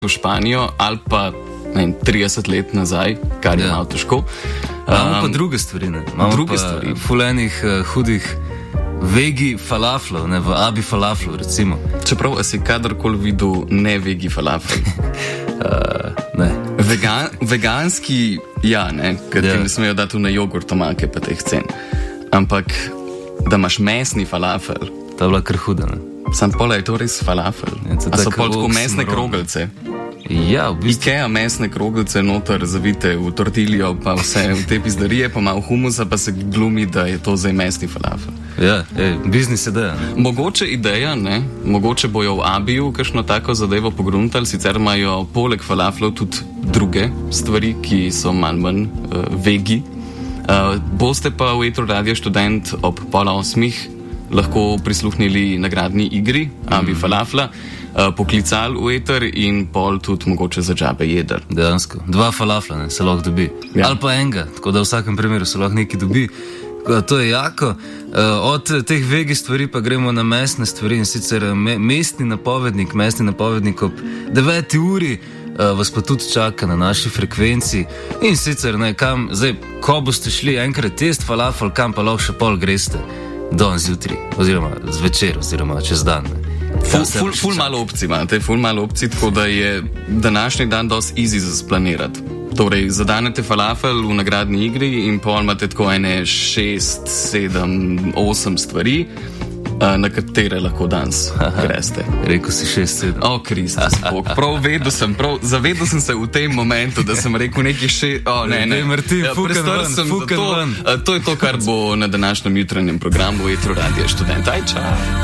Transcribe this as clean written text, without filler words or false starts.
v Španijo ali pa 30 let nazaj, kar je malo težko. Imamo pa druge stvari, ne? Imamo pa fulenih, hudih vegi falaflov, ne, v abi falaflu, recimo. Čeprav si kadarkoli videl ne vegi falafel. Ne. Veganski, ne, ker ti ne smejo dati na jogurt omake pa teh cen. Ampak, da imaš mesni falafel. To je bila kar huda, ne? Sam pola je to res falafel. A so pol tako mesne krogelce? Ja, v bistvu. Ikea mesne krogelce noter zavite v tortiljo, pa vse v te pizdarije, pa malo humusa, pa se glumi, da je to zdaj mesni falafel. Ja, biznis ideja. Mogoče ideja, ne? Mogoče bojo v Abiju kakšno tako zadevo pogruntali, sicer imajo poleg falaflov tudi druge stvari, ki so manj vegi. Boste pa v Etru Radio Študent ob 7:30 lahko prisluhnili nagradni igri Abi Falafla, poklicali v eter in pol tudi mogoče za džabe jeder. Dejansko. 2 falafla, ne, se lahko dobi. Ja. Ali pa enega, tako da v vsakem primeru se lahko nekaj dobi. To je jako. Od teh vegi stvari pa gremo na mesne stvari in sicer mestni napovednik ob 9. uri vas pa tudi čaka na naši frekvenci in sicer kam, zdaj, ko boste šli enkrat jesti falafel, kam pa lahko še pol greste. Danes zjutraj, oziroma zvečer, oziroma čez dan. Ful malo opcij imate, tako da je današnji dan dosti easy za splanirati. Torej, zadanete falafel v nagradni igri in pol imate tako ene 6, 7, 8 stvari, na katere lahko danes greste. Rekel si 6, 7. O, Kristus Bog, zavedel sem se v tem momentu, da sem rekel nekaj 6, ne, Martin, fukan ven. To je to, kar bo na današnjem jutranjem programu Etru Radio Študent. Aj, čau.